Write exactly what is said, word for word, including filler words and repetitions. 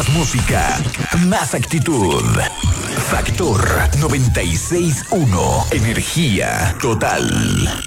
Más música, más actitud. Factor noventa y seis punto uno. Energía total.